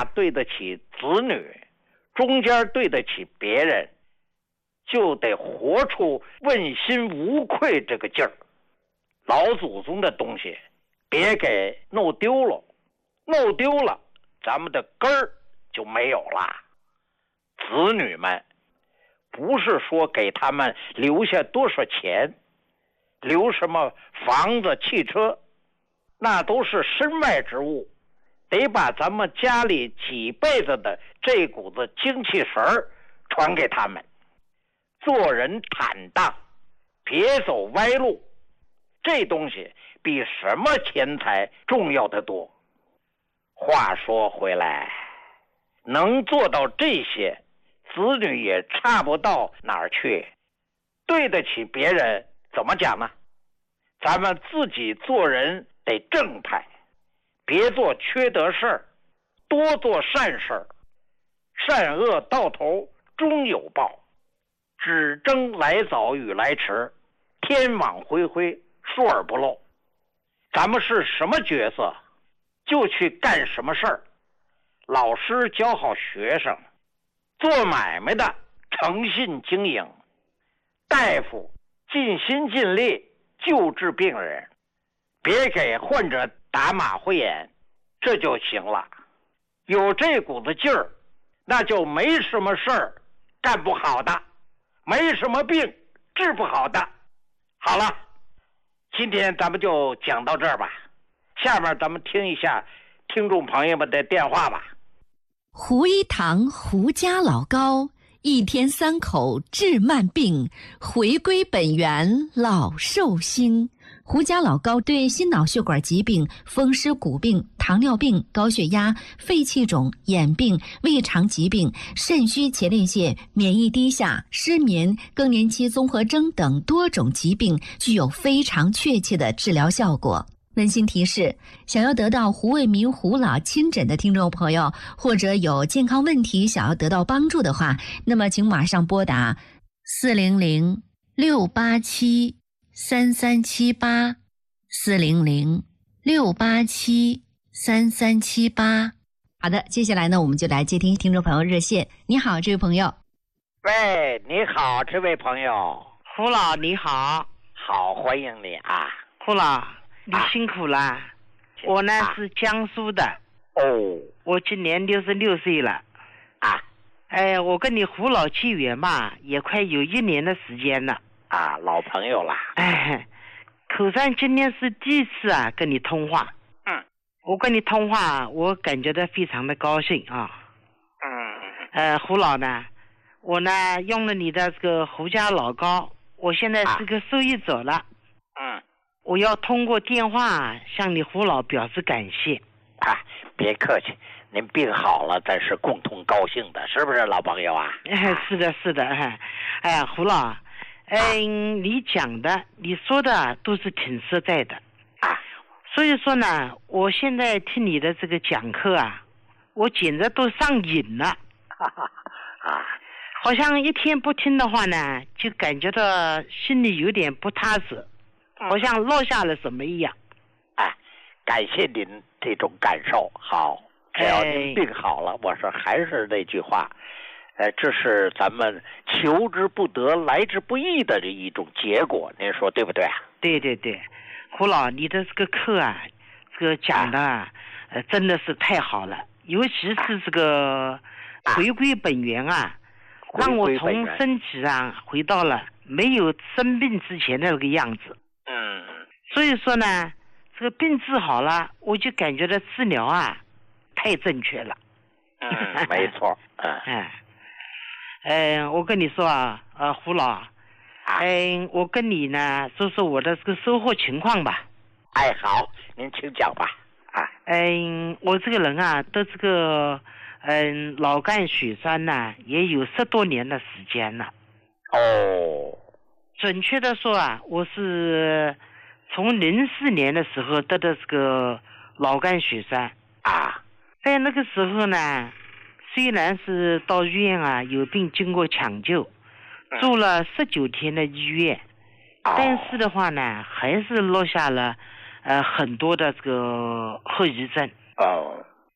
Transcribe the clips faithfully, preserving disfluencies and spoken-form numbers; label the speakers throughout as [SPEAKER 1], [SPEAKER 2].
[SPEAKER 1] 下对得起子女，中间对得起别人，就得活出问心无愧这个劲儿。老祖宗的东西别给弄丢了，弄丢了咱们的根儿就没有了。子女们不是说给他们留下多少钱，留什么房子汽车，那都是身外之物，得把咱们家里几辈子的这股子精气神儿传给他们。做人坦荡，别走歪路，这东西比什么钱财重要得多。话说回来，能做到这些，子女也差不到哪儿去。对得起别人，怎么讲呢？咱们自己做人得正派，别做缺德事儿，多做善事儿。善恶到头终有报，只争来早与来迟，天网恢恢，疏而不漏。咱们是什么角色，就去干什么事儿。老师教好学生，做买卖的诚信经营，大夫尽心尽力救治病人，别给患者打马虎眼，这就行了。有这股子劲儿，那就没什么事儿干不好的，没什么病治不好的。好了，今天咱们就讲到这儿吧，下面咱们听一下听众朋友们的电话吧。
[SPEAKER 2] 胡一堂胡家老高，一天三口治慢病，回归本源老寿星。胡家老高对心脑血管疾病、风湿骨病、糖尿病、高血压、肺气肿、眼病、胃肠疾病、肾虚前列腺、免疫低下、失眠、更年期综合征等多种疾病具有非常确切的治疗效果。温馨提示，想要得到胡卫民胡老亲诊的听众朋友，或者有健康问题想要得到帮助的话，那么请马上拨打四零零六八七三三七八，四零零六八七三三七八。好的，接下来呢，我们就来接听听众朋友热线。你好，这位朋友。
[SPEAKER 1] 喂，你好，这位朋友。
[SPEAKER 3] 胡老你好。
[SPEAKER 1] 好，欢迎你啊。
[SPEAKER 3] 胡老你辛苦了、啊、我呢、啊、是江苏的。
[SPEAKER 1] 哦，
[SPEAKER 3] 我今年六十六岁了
[SPEAKER 1] 啊。
[SPEAKER 3] 哎，我跟你胡老契约嘛，也快有一年的时间了
[SPEAKER 1] 啊，老朋友了。
[SPEAKER 3] 哎，口上今天是第一次啊跟你通话。
[SPEAKER 1] 嗯，
[SPEAKER 3] 我跟你通话，我感觉到非常的高兴啊。
[SPEAKER 1] 嗯，
[SPEAKER 3] 呃，胡老呢，我呢用了你的这个胡家老高，我现在是个受益者了。
[SPEAKER 1] 嗯。
[SPEAKER 3] 我要通过电话向你胡老表示感谢。
[SPEAKER 1] 啊，别客气，您病好了，咱是共同高兴的，是不是老朋友啊？
[SPEAKER 3] 哎，是的，是的。哎呀，胡老，嗯、呃，你讲的、你说的都是挺实在的
[SPEAKER 1] 啊。
[SPEAKER 3] 所以说呢，我现在听你的这个讲课啊，我简直都上瘾了。
[SPEAKER 1] 啊，
[SPEAKER 3] 好像一天不听的话呢，就感觉到心里有点不踏实。好像落下了什么一样。
[SPEAKER 1] 哎，感谢您这种感受。好，只要您病好了，哎、我说还是那句话，呃，这是咱们求之不得、来之不易的这一种结果，您说对不对啊？
[SPEAKER 3] 对对对，胡老，你的这个课啊，这个讲的、啊、呃真的是太好了，尤其是这个回归本源啊，啊让我从身体啊回到了没有生病之前的那个样子。
[SPEAKER 1] 嗯，
[SPEAKER 3] 所以说呢，这个病治好了，我就感觉到治疗啊，太正确了。
[SPEAKER 1] 嗯，没错。嗯，
[SPEAKER 3] 哎，呃，我跟你说啊，呃，胡老，嗯、呃，我跟你呢说说我的这个收获情况吧。
[SPEAKER 1] 哎，好，您请讲吧。啊，
[SPEAKER 3] 嗯、呃，我这个人啊，得这个嗯、呃、脑干血栓呢，也有十多年的时间了。
[SPEAKER 1] 哦。
[SPEAKER 3] 准确的说啊，我是从零四年的时候得的这个脑干血栓
[SPEAKER 1] 啊。
[SPEAKER 3] 在那个时候呢，虽然是到医院啊有病经过抢救，住了十九天的医院，
[SPEAKER 1] 哦、
[SPEAKER 3] 但是的话呢，还是落下了呃很多的这个后遗症。
[SPEAKER 1] 哦。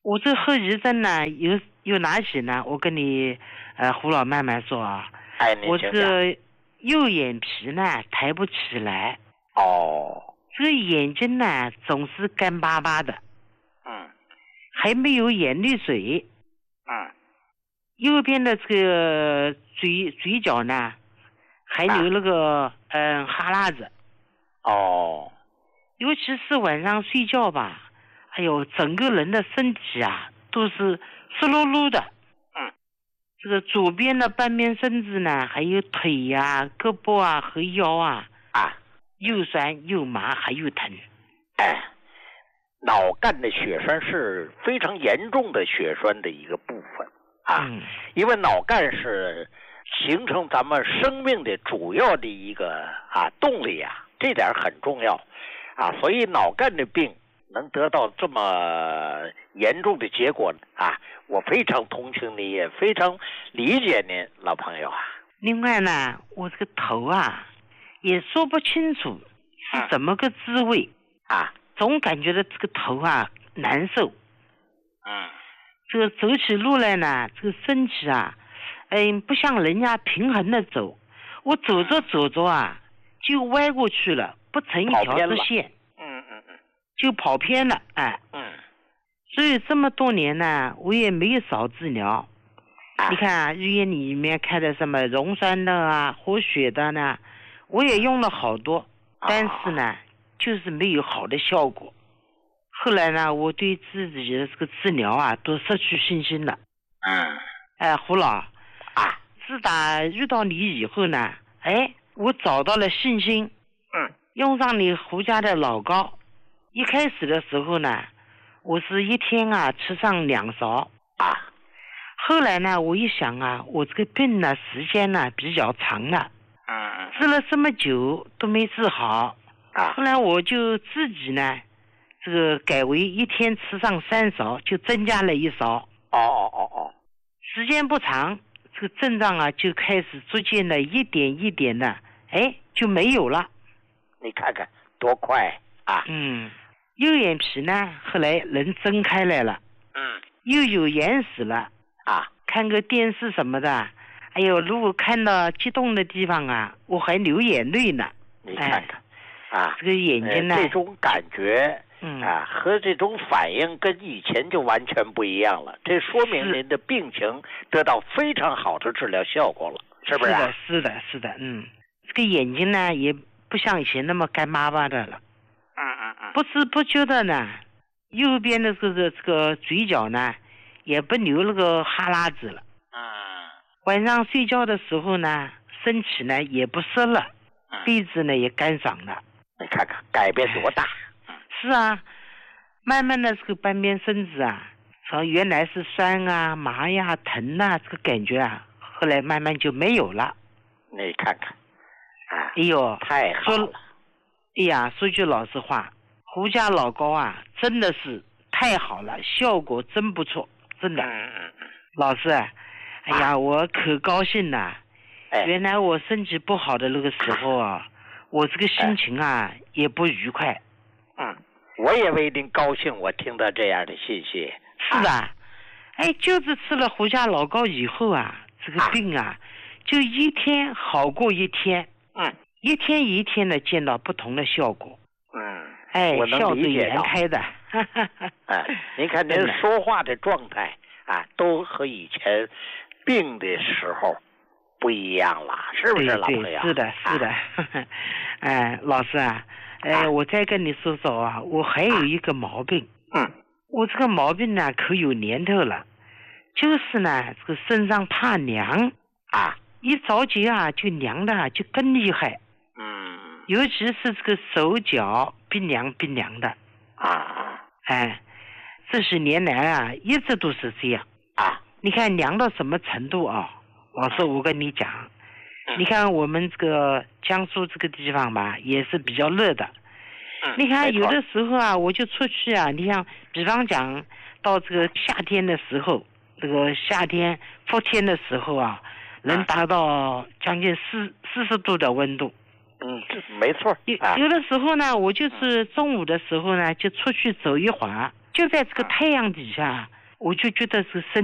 [SPEAKER 3] 我这后遗症呢，有有哪些呢？我跟你呃胡老慢慢说啊。
[SPEAKER 1] 哎，
[SPEAKER 3] 我这个右眼皮呢抬不起来。
[SPEAKER 1] 哦。
[SPEAKER 3] 这个眼睛呢总是干巴巴的。
[SPEAKER 1] 嗯。
[SPEAKER 3] 还没有眼泪水。
[SPEAKER 1] 嗯。
[SPEAKER 3] 右边的这个嘴嘴角呢，还流那个嗯、呃、哈喇子。
[SPEAKER 1] 哦。
[SPEAKER 3] 尤其是晚上睡觉吧，哎呦，整个人的身体啊都是湿漉漉的。
[SPEAKER 1] 嗯。
[SPEAKER 3] 这个左边的半边身子呢，还有腿呀、啊、胳膊啊和腰啊
[SPEAKER 1] 啊，
[SPEAKER 3] 又酸又麻还又疼。
[SPEAKER 1] 哎，脑干的血栓是非常严重的血栓的一个部分啊，
[SPEAKER 3] 嗯、
[SPEAKER 1] 因为脑干是形成咱们生命的主要的一个啊动力啊，这点很重要啊，所以脑干的病能得到这么严重的结果啊，我非常同情你，也非常理解您，老朋友啊。
[SPEAKER 3] 另外呢，我这个头啊也说不清楚是怎么个滋味
[SPEAKER 1] 啊，
[SPEAKER 3] 总感觉到这个头啊难受。
[SPEAKER 1] 嗯，
[SPEAKER 3] 这个走起路来呢，这个身体啊，嗯，不像人家平衡的走，我走着走着啊就歪过去了，不成一条直线。
[SPEAKER 1] 嗯嗯嗯，
[SPEAKER 3] 就跑偏了，哎。
[SPEAKER 1] 嗯。
[SPEAKER 3] 所以这么多年呢，我也没有少治疗。啊、你看啊，医院里面开的什么溶栓的啊、活血的呢，我也用了好多，但是呢，啊、就是没有好的效果。后来呢，我对自己的这个治疗啊，都失去信心了。
[SPEAKER 1] 嗯。
[SPEAKER 3] 哎，胡老啊，自打遇到你以后呢，哎，我找到了信心。
[SPEAKER 1] 嗯。
[SPEAKER 3] 用上你胡家的老膏，一开始的时候呢，我是一天啊吃上两勺啊。后来呢，我一想啊，我这个病呢时间呢比较长了，
[SPEAKER 1] 嗯，
[SPEAKER 3] 治了这么久都没治好
[SPEAKER 1] 啊。
[SPEAKER 3] 后来我就自己呢，这个改为一天吃上三勺，就增加了一勺。
[SPEAKER 1] 哦哦哦哦。
[SPEAKER 3] 时间不长，这个症状啊就开始逐渐的一点一点的，哎就没有了。
[SPEAKER 1] 你看看多快啊！
[SPEAKER 3] 嗯，右眼皮呢，后来能睁开来了，
[SPEAKER 1] 嗯，
[SPEAKER 3] 又有眼屎了
[SPEAKER 1] 啊。
[SPEAKER 3] 看个电视什么的，哎呦，如果看到激动的地方啊，我还流眼泪呢。
[SPEAKER 1] 你看看，哎、啊，
[SPEAKER 3] 这个眼睛呢，
[SPEAKER 1] 呃、这种感觉，
[SPEAKER 3] 嗯
[SPEAKER 1] 啊，和这种反应跟以前就完全不一样了。这说明您的病情得到非常好的治疗效果了，是不是、啊？
[SPEAKER 3] 是的，是的，是的，嗯，这个眼睛呢也不像以前那么干巴巴的了。
[SPEAKER 1] 嗯嗯嗯。
[SPEAKER 3] 不知不觉的呢，右边的这个这个嘴角呢，也不流那个哈喇子了。
[SPEAKER 1] 嗯。
[SPEAKER 3] 晚上睡觉的时候呢，身体呢也不湿了，鼻子呢也干爽了。
[SPEAKER 1] 你看看改变多大。
[SPEAKER 3] 是啊，慢慢的这个半边身子啊，从原来是酸啊、麻呀、疼啊这个感觉啊，后来慢慢就没有了。
[SPEAKER 1] 你看看。啊、
[SPEAKER 3] 哎呦，
[SPEAKER 1] 太好了！
[SPEAKER 3] 哎呀，说句老实话，胡家老膏啊，真的是太好了，效果真不错，真的。
[SPEAKER 1] 嗯嗯嗯。
[SPEAKER 3] 老师，哎呀，啊、我可高兴了。
[SPEAKER 1] 哎。
[SPEAKER 3] 原来我身体不好的那个时候啊，我这个心情啊、哎、也不愉快。
[SPEAKER 1] 嗯，我也为您高兴，我听到这样的信息。
[SPEAKER 3] 是的，啊、哎，就是吃了胡家老膏以后啊，这个病啊，啊就一天好过一天。
[SPEAKER 1] 嗯，
[SPEAKER 3] 一天一天的见到不同的效果。
[SPEAKER 1] 嗯，
[SPEAKER 3] 哎，
[SPEAKER 1] 我能理解到。
[SPEAKER 3] 笑逐颜开的。
[SPEAKER 1] 哎，您看您说话的状态啊，都和以前病的时候不一样了，是不是老朋友？
[SPEAKER 3] 是的，是的。啊、哎，老师啊，哎、啊，我再跟你说说啊，我还有一个毛病。
[SPEAKER 1] 嗯。
[SPEAKER 3] 我这个毛病呢，可有年头了，就是呢，这个身上怕凉
[SPEAKER 1] 啊。
[SPEAKER 3] 一着急啊，就凉的就更厉害。
[SPEAKER 1] 嗯，
[SPEAKER 3] 尤其是这个手脚冰凉冰凉的
[SPEAKER 1] 啊。
[SPEAKER 3] 哎，这些年来啊，一直都是这样
[SPEAKER 1] 啊。
[SPEAKER 3] 你看凉到什么程度啊？老师，我跟你讲，嗯、你看我们这个江苏这个地方吧，也是比较热的。
[SPEAKER 1] 嗯、
[SPEAKER 3] 你看有的时候啊，我就出去啊，你像比方讲到这个夏天的时候，这个夏天伏天的时候啊。能达到将近四四十度的温度。
[SPEAKER 1] 嗯，没错。
[SPEAKER 3] 有有的时候呢，我就是中午的时候呢，就出去走一会儿，就在这个太阳底下， 我就觉得是身